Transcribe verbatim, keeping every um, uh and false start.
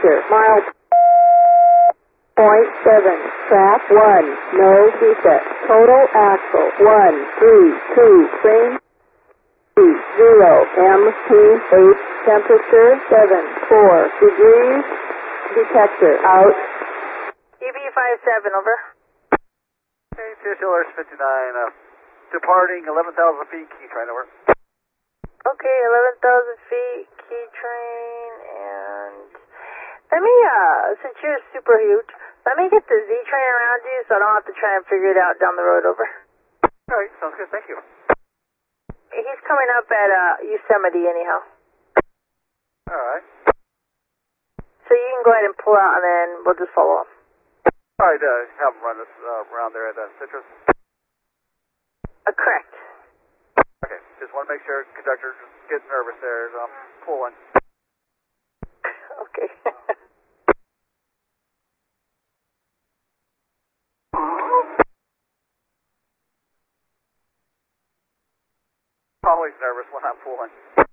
detector. Mile point seven. Trap one. No defect. Total axle one three two. Train zero. M P eight. Temperature seven four degrees. Detector out. E V five seven, over. Okay, T S L R fifty-nine, uh, departing eleven thousand feet, key train, over. Okay, eleven thousand feet, key train, and let me, uh, since you're super huge, let me get the Z train around you so I don't have to try and figure it out down the road, over. Alright, sounds good, thank you. He's coming up at, uh, Yosemite anyhow. Alright. So you can go ahead and pull out and then we'll just follow him. Alright, uh, have them run this, uh, around there at, uh, Citrus. Uh, correct. Okay, just want to make sure conductor just gets nervous there as I'm pulling. Okay. Always nervous when I'm pulling.